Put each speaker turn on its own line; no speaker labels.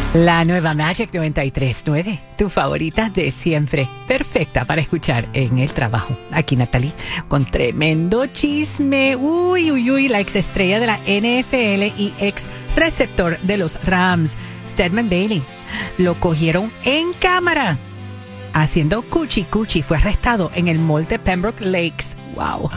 La nueva Magic 93.9, tu favorita de siempre, perfecta para escuchar en el trabajo. Aquí Natalie, con tremendo chisme. La ex estrella de la NFL y ex receptor de los Rams, Stedman Bailey, lo cogieron en cámara haciendo cuchi cuchi. Fue arrestado en el mall de Pembroke Lakes. Wow.